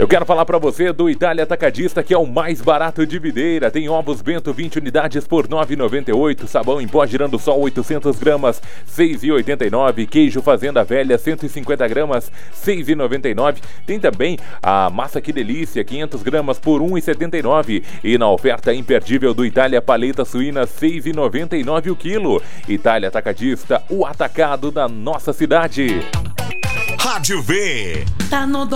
Eu quero falar pra você do Itália Atacadista, que é o mais barato de Videira. Tem ovos Bento 20 unidades por R$ 9,98. Sabão em pó Girando Sol 800 gramas, R$ 6,89. Queijo Fazenda Velha 150 gramas, R$ 6,99. Tem também a massa Que Delícia 500 gramas por R$ 1,79. E na oferta imperdível do Itália Paleta Suína R$ 6,99 o quilo. Itália Atacadista, o atacado da nossa cidade. Rádio V. Tá no